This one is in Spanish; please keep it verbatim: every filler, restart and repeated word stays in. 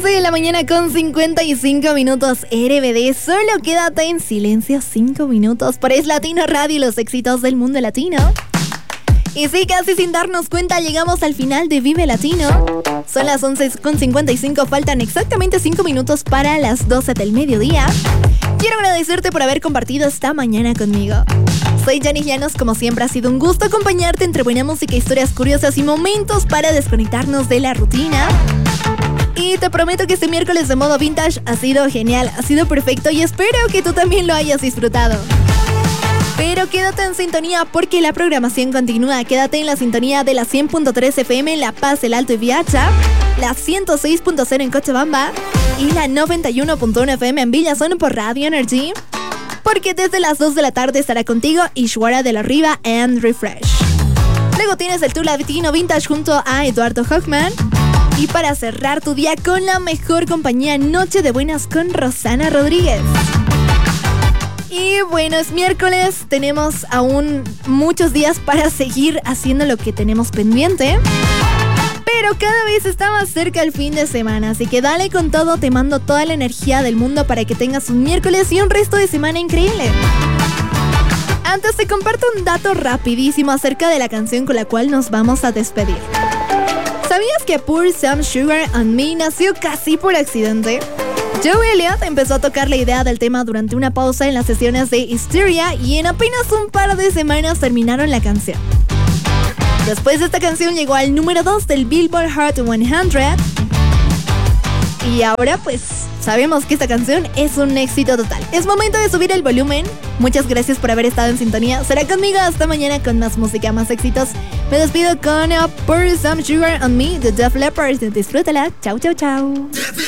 once de la mañana con cincuenta y cinco minutos R B D. Solo quédate en silencio cinco minutos por Es Latino Radio y los éxitos del mundo latino. Y sí, casi sin darnos cuenta llegamos al final de Vive Latino. Son las once con cincuenta y cinco, faltan exactamente cinco minutos para las doce del mediodía. Quiero agradecerte por haber compartido esta mañana conmigo. Soy Janice Llanos, como siempre ha sido un gusto acompañarte entre buena música, historias curiosas y momentos para desconectarnos de la rutina. Y te prometo que este miércoles de modo vintage ha sido genial, ha sido perfecto y espero que tú también lo hayas disfrutado. Pero quédate en sintonía porque la programación continúa. Quédate en la sintonía de la cien punto tres F M en La Paz, El Alto y Viacha, la ciento seis punto cero en Cochabamba y la noventa y uno punto uno F M en Villazón por Radio Energy. Porque desde las dos de la tarde estará contigo Ishwara de la Riva and Refresh. Luego tienes el Tour Latino Vintage junto a Eduardo Hoffman. Y para cerrar tu día con la mejor compañía, Noche de Buenas con Rosana Rodríguez. Y bueno, es miércoles, tenemos aún muchos días para seguir haciendo lo que tenemos pendiente. Pero cada vez está más cerca el fin de semana, así que dale con todo, te mando toda la energía del mundo para que tengas un miércoles y un resto de semana increíble. Antes te comparto un dato rapidísimo acerca de la canción con la cual nos vamos a despedir. ¿Sabías que Pour Some Sugar on Me nació casi por accidente? Joe Elliott empezó a tocar la idea del tema durante una pausa en las sesiones de Hysteria y en apenas un par de semanas terminaron la canción. Después esta canción llegó al número dos del Billboard Hot cien. Y ahora pues sabemos que esta canción es un éxito total. Es momento de subir el volumen. Muchas gracias por haber estado en sintonía. Será conmigo hasta mañana con más música, más éxitos. Me despido con uh, Pour Some Sugar on Me de Def Leppard. Disfrútala. Chau, chau, chau.